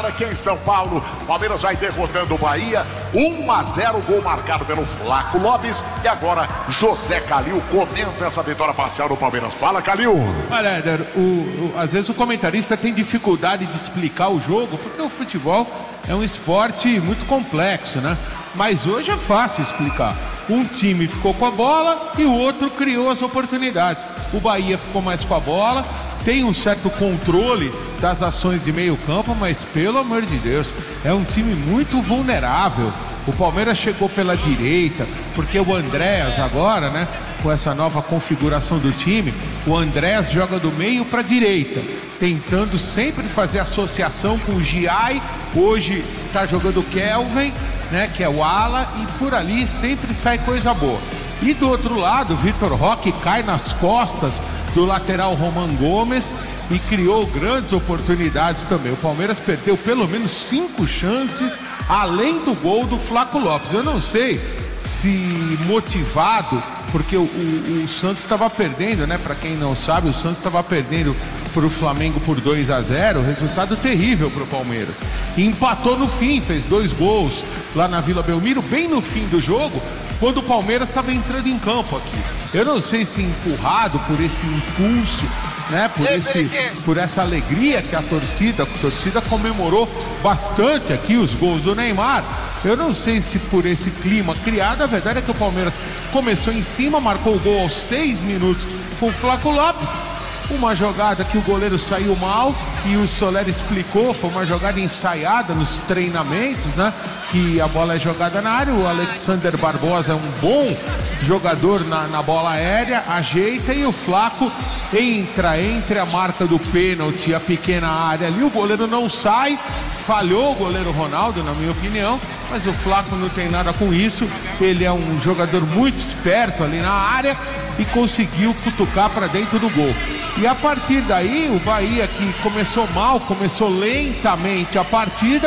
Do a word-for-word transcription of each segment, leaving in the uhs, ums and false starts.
aqui em São Paulo. Palmeiras vai derrotando o Bahia, um a zero, gol marcado pelo Flaco Lopes. E agora José Calil comenta essa vitória parcial do Palmeiras. Fala, Calil. Olha, Éder, o, o, às vezes o comentarista tem dificuldade de explicar o jogo, porque o futebol é um esporte muito complexo, né? Mas hoje é fácil explicar. Um time ficou com a bola e o outro criou as oportunidades. O Bahia ficou mais com a bola, tem um certo controle das ações de meio campo, mas pelo amor de Deus, é um time muito vulnerável. O Palmeiras chegou pela direita, porque o Andréas agora, né, com essa nova configuração do time, o Andréas joga do meio para a direita, tentando sempre fazer associação com o Giai. Hoje está jogando o Kelvin, né, que é o ala, e por ali sempre sai coisa boa. E do outro lado, o Vitor Roque cai nas costas do lateral Roman Gomes e criou grandes oportunidades também. O Palmeiras perdeu pelo menos cinco chances, além do gol do Flaco Lopes. Eu não sei se motivado, porque o, o, o Santos estava perdendo, né? Para quem não sabe, o Santos estava perdendo para o Flamengo por dois a zero, resultado terrível para o Palmeiras. E empatou no fim, fez dois gols lá na Vila Belmiro, bem no fim do jogo, quando o Palmeiras estava entrando em campo aqui. Eu não sei se empurrado por esse impulso, né, por, esse, por essa alegria que a torcida, a torcida comemorou bastante aqui os gols do Neymar. Eu não sei se por esse clima criado, a verdade é que o Palmeiras começou em cima, marcou o gol aos seis minutos com o Flaco Lopes. Uma jogada que o goleiro saiu mal e o Soler explicou, foi uma jogada ensaiada nos treinamentos, né? Que a bola é jogada na área, o Alexander Barbosa é um bom jogador na, na bola aérea, ajeita e o Flaco entra entre a marca do pênalti e a pequena área ali, o goleiro não sai, falhou o goleiro Ronaldo, na minha opinião, mas o Flaco não tem nada com isso, ele é um jogador muito esperto ali na área e conseguiu cutucar para dentro do gol. E a partir daí, o Bahia, que começou mal, começou lentamente a partida,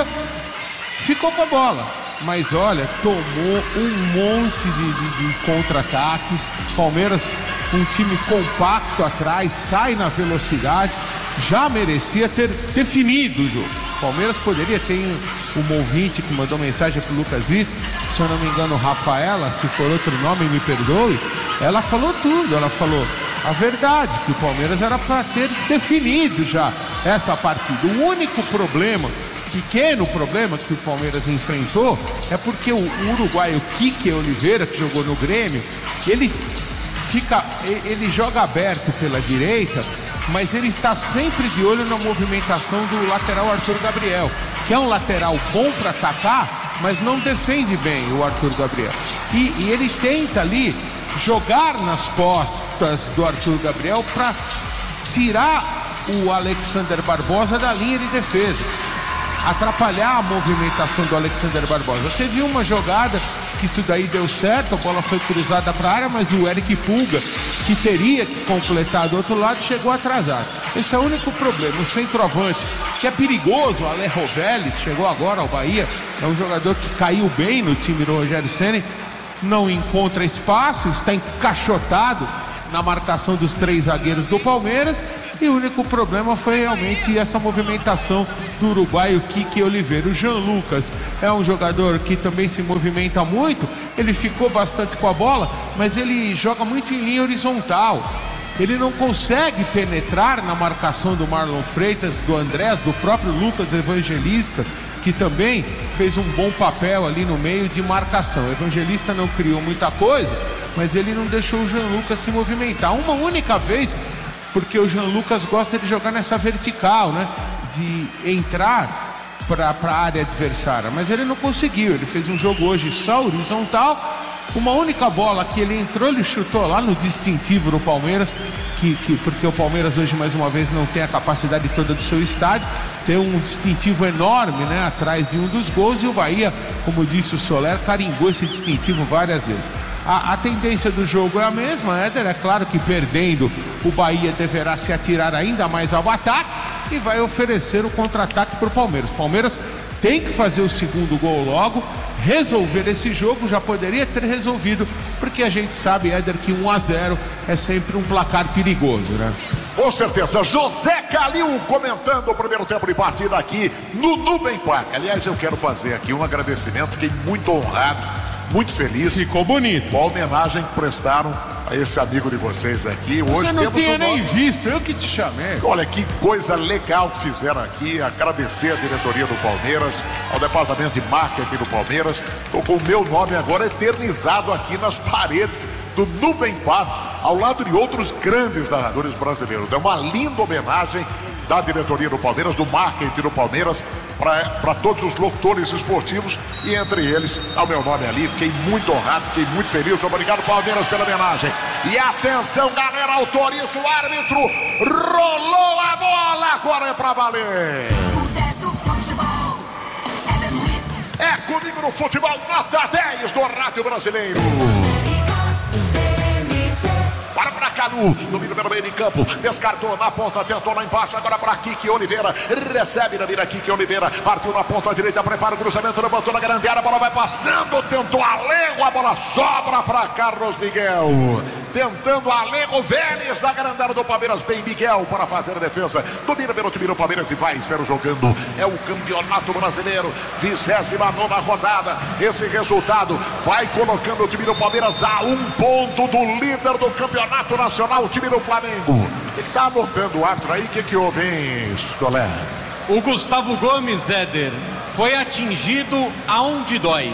ficou com a bola. Mas olha, tomou um monte de, de, de contra-ataques. Palmeiras, um time compacto atrás, sai na velocidade, já merecia ter definido o jogo. Palmeiras poderia ter um ouvinte que mandou mensagem pro Lucas Ito, se eu não me engano, Rafaela, se for outro nome, me perdoe. Ela falou tudo, ela falou a verdade, que o Palmeiras era para ter definido já essa partida. O único problema, pequeno problema que o Palmeiras enfrentou, é porque o uruguaio Kike Oliveira, que jogou no Grêmio, ele fica, ele joga aberto pela direita, mas ele está sempre de olho na movimentação do lateral Arthur Gabriel, que é um lateral bom para atacar, mas não defende bem o Arthur Gabriel. E, e ele tenta ali jogar nas costas do Arthur Gabriel para tirar o Alexander Barbosa da linha de defesa, atrapalhar a movimentação do Alexander Barbosa. Teve uma jogada que isso daí deu certo, a bola foi cruzada para a área, mas o Eric Pulga, que teria que completar do outro lado, chegou atrasado. Esse é o único problema. O centroavante, que é perigoso, o Ale Roveles, chegou agora ao Bahia, é um jogador que caiu bem no time do Rogério Ceni, não encontra espaço, está encaixotado na marcação dos três zagueiros do Palmeiras. E o único problema foi realmente essa movimentação do uruguaio Kike Oliveira. O Jean Lucas é um jogador que também se movimenta muito, ele ficou bastante com a bola, mas ele joga muito em linha horizontal. Ele não consegue penetrar na marcação do Marlon Freitas, do Andrés, do próprio Lucas Evangelista, que também fez um bom papel ali no meio de marcação. O Evangelista não criou muita coisa, mas ele não deixou o Jean Lucas se movimentar. Uma única vez, porque o Jean Lucas gosta de jogar nessa vertical, né? De entrar para a área adversária, mas ele não conseguiu. Ele fez um jogo hoje só horizontal. Uma única bola que ele entrou, ele chutou lá no distintivo do Palmeiras, que, que, porque o Palmeiras hoje mais uma vez não tem a capacidade toda do seu estádio, tem um distintivo enorme, né, atrás de um dos gols, e o Bahia, como disse o Soler, carimbou esse distintivo várias vezes. A, a tendência do jogo é a mesma, Éder, é claro que perdendo o Bahia deverá se atirar ainda mais ao ataque e vai oferecer o contra-ataque para o Palmeiras. O Palmeiras tem que fazer o segundo gol logo, resolver esse jogo, já poderia ter resolvido, porque a gente sabe, Éder, que um a zero é sempre um placar perigoso, né? Com certeza, José Calil comentando o primeiro tempo de partida aqui no Nubem Park. Aliás, eu quero fazer aqui um agradecimento, fiquei muito honrado, muito feliz. Ficou bonito. Com a homenagem que prestaram a esse amigo de vocês aqui. Você Hoje não temos tinha um nem nome... visto, eu que te chamei. Olha que coisa legal que fizeram aqui. Agradecer a diretoria do Palmeiras, ao departamento de marketing do Palmeiras. Estou com o meu nome agora eternizado aqui nas paredes do Nubem Park, ao lado de outros grandes narradores brasileiros. É uma linda homenagem da diretoria do Palmeiras, do marketing do Palmeiras, para todos os locutores esportivos, e entre eles, ao meu nome ali. Fiquei muito honrado, fiquei muito feliz. Obrigado, Palmeiras, pela homenagem. E atenção, galera, autoriza o árbitro. Rolou a bola, agora é pra valer. O dez do futebol é da Luiz. É comigo no futebol, nota dez do Rádio Brasileiro. Para pra Canu, domina pelo meio de campo, descartou na ponta, tentou lá embaixo, agora para Kiki Oliveira, recebe na mira Kiki Oliveira, partiu na ponta direita, prepara o cruzamento, levantou na grande área, a bola vai passando, tentou Alego, a bola sobra para Carlos Miguel, tentando Alego, Vélez na grande área do Palmeiras, bem Miguel para fazer a defesa, domina pelo time do Palmeiras e vai ser jogando, é o Campeonato Brasileiro, vigésima nona rodada, esse resultado vai colocando o time do Palmeiras a um ponto do líder do Campeonato Nacional, o time do Flamengo. O que está anotando o árbitro aí? O que, que houve, hein, colega? O Gustavo Gomes, Éder, foi atingido aonde dói.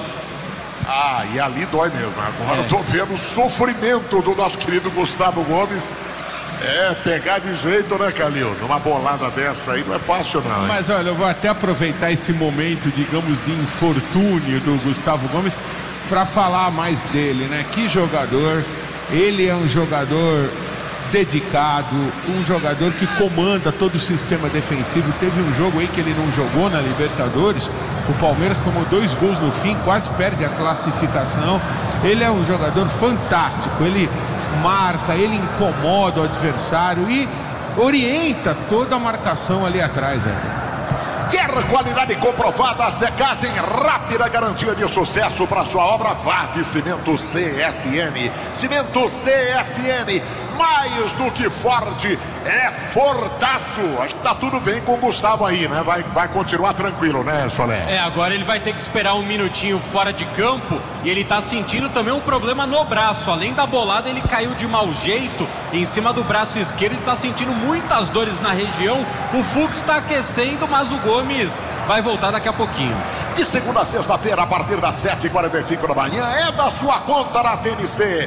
Ah, e ali dói mesmo. Agora é. eu tô vendo o sofrimento do nosso querido Gustavo Gomes. É, pegar de jeito, né, Calil? Numa bolada dessa aí não é fácil, não. Hein? Mas olha, eu vou até aproveitar esse momento, digamos, de infortúnio do Gustavo Gomes para falar mais dele, né? Que jogador. Ele é um jogador dedicado, um jogador que comanda todo o sistema defensivo. Teve um jogo aí que ele não jogou na Libertadores, o Palmeiras tomou dois gols no fim, quase perde a classificação. Ele é um jogador fantástico, ele marca, ele incomoda o adversário e orienta toda a marcação ali atrás, né? Quer qualidade comprovada, secagem rápida, garantia de sucesso para sua obra? Vá de Cimento C S N. Cimento C S N, mais do que forte, é fortaço. Acho que tá tudo bem com o Gustavo aí, né? Vai, vai continuar tranquilo, né, Solé? É, agora ele vai ter que esperar um minutinho fora de campo e ele tá sentindo também um problema no braço. Além da bolada, ele caiu de mau jeito em cima do braço esquerdo e tá sentindo muitas dores na região. O Fux está aquecendo, mas o Gomes vai voltar daqui a pouquinho. De segunda a sexta-feira, a partir das sete e quarenta e cinco da manhã, é da sua conta na T N C.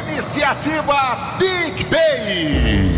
Iniciativa Big Pay.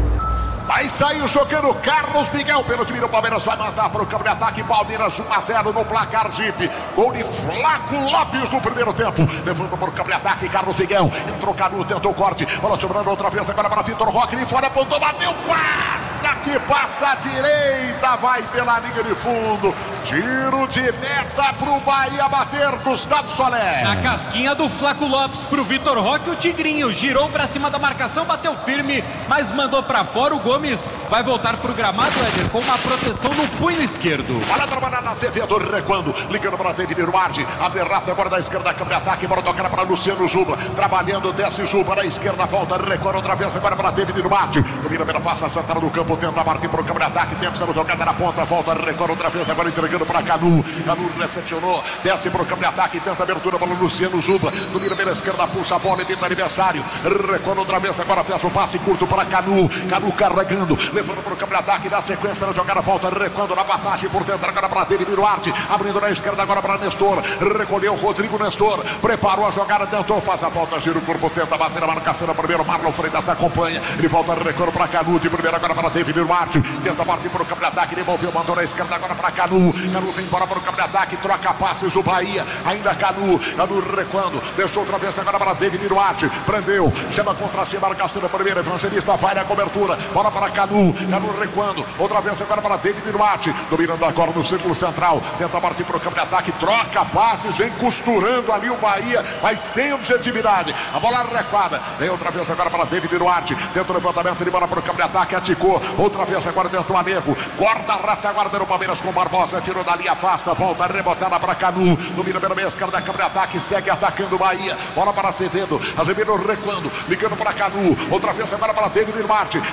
Vai sair jogando Carlos Miguel pelo time do Palmeiras, vai mandar para o campo de ataque. Palmeiras um a zero no placar Jeep. Gol de Flaco Lopes no primeiro tempo. Levando para o campo de ataque, Carlos Miguel. Entrou Canu, tentou o corte. Bola sobrando outra vez agora para Vitor Roque. De fora, apontou, bateu, passa que passa à direita. Vai pela linha de fundo. Tiro de meta para o Bahia bater. Gustavo Solé. Na casquinha do Flaco Lopes para o Vitor Roque, o Tigrinho girou para cima da marcação, bateu firme, mas mandou para fora. O Gomes vai voltar pro gramado, Éder, com uma proteção no punho esquerdo. Olha a trabalhada na Acevedo, recuando, ligando para David Duarte, abre Rafa agora da esquerda, câmbio de ataque, bola tocada para Luciano Juba, trabalhando, desce Juba na esquerda, volta, recuando outra vez agora para David Duarte, domina pela face, Santana do campo, tenta partir pro câmbio de ataque, tenta ser jogada na ponta, volta, recuando outra vez agora entregando para Canu, Canu recepcionou, desce pro câmbio de ataque, tenta abertura para Luciano Juba, domina pela esquerda, puxa a bola, evita adversário, recuando outra vez agora, fecha o passe curto para Canu, Canu carrega levando para o campo de ataque, na sequência da jogada, volta, recuando na passagem por dentro, agora para David Duarte, abrindo na esquerda agora para Nestor, recolheu Rodrigo Nestor, preparou a jogada, tentou, faz a volta, gira o corpo, tenta bater a marcação no primeiro, Marlon Freitas acompanha, ele volta, recuando para Canu, de primeira agora para David Duarte, tenta partir para o campo de ataque, devolveu, mandou na esquerda agora para Canu, Canu vem embora para o campo de ataque, troca passes, o Bahia, ainda Canu, Canu recuando, deixou outra vez agora para David Duarte, prendeu, chama contra si, marcação no primeiro, Evangelista vai na cobertura, bola para Canu, Canu recuando, outra vez agora para David Duarte, dominando agora no círculo central, tenta partir para o campo de ataque, troca passes, vem costurando ali o Bahia, mas sem objetividade, a bola recuada, vem outra vez agora para David Duarte, tenta o levantamento de bola para o campo de ataque, aticou, outra vez agora dentro do Anejo, guarda a retaguarda no Palmeiras com Barbosa, tirou dali, afasta, volta, rebotada para Canu, domina pela meia esquerda, campo de ataque, segue atacando o Bahia, bola para Azevedo, Azevedo recuando, ligando para Canu, outra vez agora para David Duarte, tentou o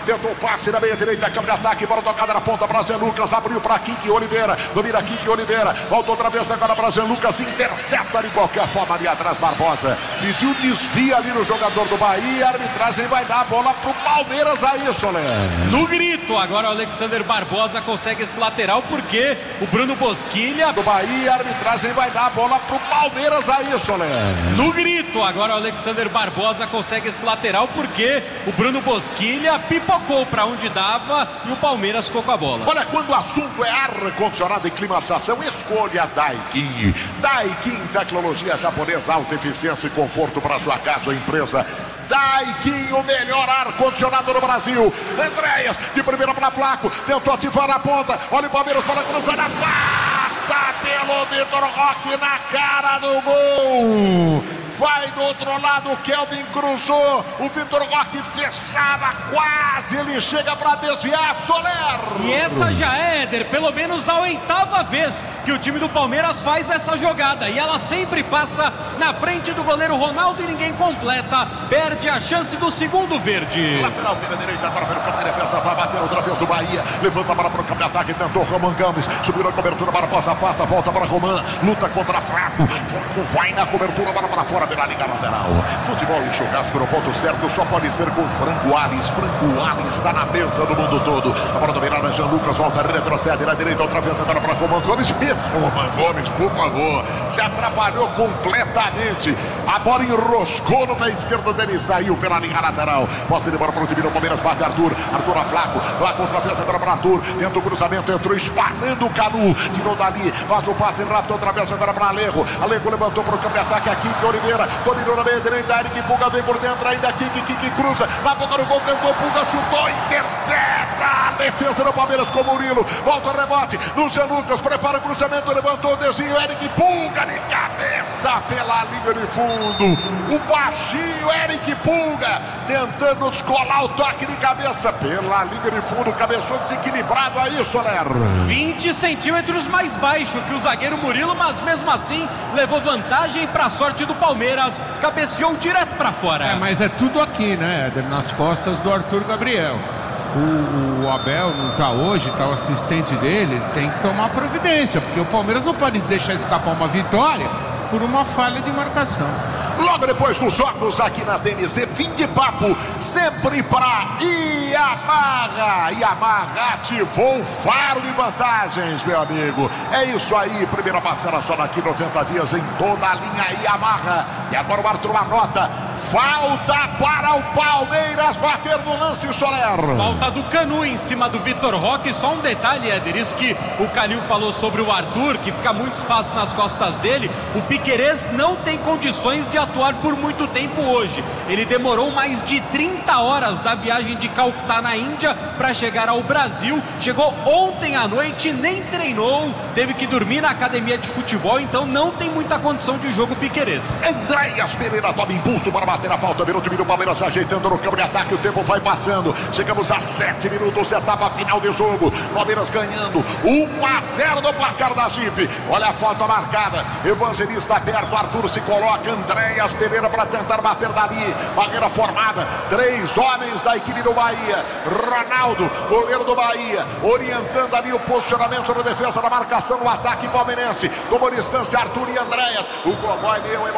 passe na meia direita, câmera de ataque, bola tocada na ponta para Zé Lucas, abriu para Kiki Oliveira, domina Kiki Oliveira, voltou outra vez agora para Zé Lucas, intercepta de qualquer forma ali atrás Barbosa, pediu desvio ali no jogador do Bahia, a arbitragem vai dar a bola pro Palmeiras aí, Soler. No grito, agora o Alexander Barbosa consegue esse lateral porque o Bruno Bosquilha... Do Bahia, a arbitragem vai dar a bola pro Palmeiras aí, Soler. No grito, agora o Alexander Barbosa consegue esse lateral porque o Bruno Bosquilha pipocou para onde dava e o Palmeiras ficou com a bola. Olha, quando o assunto é ar-condicionado e climatização, escolha Daikin. Daikin, tecnologia japonesa, alta eficiência e conforto para sua casa ou empresa. Daikin, o melhor ar-condicionado do Brasil. Andréas, de primeira para Flaco, tentou ativar a ponta. Olha o Palmeiras para cruzar a passa pelo Vitor Roque na cara do gol. Vai do outro lado, o Kelvin cruzou, o Vitor Roque fechava quase, ele chega para desviar, Soler. E essa já é, Éder, pelo menos a oitava vez que o time do Palmeiras faz essa jogada. E ela sempre passa na frente do goleiro Ronaldo e ninguém completa. Perde a chance do segundo verde. Lateral pela direita, agora pelo campo de defesa, vai bater outra vez do Bahia. Levanta para o campo de ataque, tentou Roman Gomes, subiu a cobertura, Barbosa afasta, volta para Roman, luta contra Flaco. Flaco vai na cobertura, para para fora pela liga lateral. Futebol e churrasco no ponto certo só pode ser com Franco Alves. Franco Alves está na mesa do mundo todo. A bola dominada, Jean Lucas volta, retrocede na direita, outra vez agora para Roman Gomes. Isso, Roman Gomes, por favor, se atrapalhou completamente. A bola enroscou no pé esquerdo dele e saiu pela linha lateral. Posse de bola para o time do Palmeiras, bate Arthur. Arthur a Flaco, Flaco outra vez agora para Arthur. Tenta o cruzamento, entrou espanando o Canu. Tirou dali, faz o passe rápido outra vez agora para Alejo. Alejo levantou para o campo de ataque aqui, que Oliveira dominou na meia direita, Eric Pulga vem por dentro, ainda Kiki, Kiki cruza, na boca do gol, tentou, Pulga chutou, intercepta a defesa do Palmeiras com o Murilo, volta o rebote, no Jean Lucas, prepara o cruzamento, levantou o desvio, Eric Pulga de cabeça pela linha de fundo, o baixinho Eric Pulga, tentando descolar o toque de cabeça pela linha de fundo, cabeçou desequilibrado aí, Soler. vinte centímetros mais baixo que o zagueiro Murilo, mas mesmo assim levou vantagem para a sorte do Palmeiras, cabeceou direto para fora. É, mas é tudo aqui, né, Éder, nas costas do Arthur Gabriel. O, o Abel não tá hoje, tá o assistente dele, ele tem que tomar providência, porque o Palmeiras não pode deixar escapar uma vitória por uma falha de marcação. Logo depois dos jogos aqui na T N C, fim de papo, sempre para Yamaha. Yamaha ativou o faro de vantagens, meu amigo. É isso aí, primeira parcela só daqui noventa dias em toda a linha Yamaha. E agora o Arthur anota, falta para o Palmeiras bater no lance, Soler. Falta do Canu em cima do Vitor Roque. Só um detalhe, Éder, isso que o Calil falou sobre o Arthur, que fica muito espaço nas costas dele. O Piquerez não tem condições de atuar por muito tempo hoje. Ele demorou mais de trinta horas da viagem de Calcutá na Índia para chegar ao Brasil. Chegou ontem à noite, nem treinou, teve que dormir na academia de futebol, então não tem muita condição de jogo Piquerez. Andréas Pereira toma impulso para bater a falta, virou o time do Palmeiras ajeitando no campo de ataque, o tempo vai passando, chegamos a sete minutos, etapa final de jogo, Palmeiras ganhando um a zero no placar da Jeep. Olha a falta marcada, Evangelista perto, Arthur se coloca, Andréas Pereira para tentar bater dali, barreira formada, três homens da equipe do Bahia, Ronaldo, goleiro do Bahia, orientando ali o posicionamento da defesa, da marcação no ataque palmeirense, tomou distância Arthur e Andréas, o Gogói deu